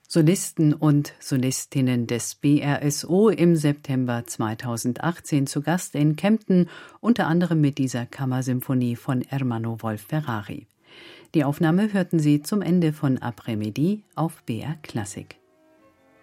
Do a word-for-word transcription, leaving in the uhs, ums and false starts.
Solisten und Solistinnen des B R S O im September zweitausendachtzehn zu Gast in Kempten, unter anderem mit dieser Kammersymphonie von Ermanno Wolf Ferrari. Die Aufnahme hörten Sie zum Ende von Après-Midi auf B R Klassik.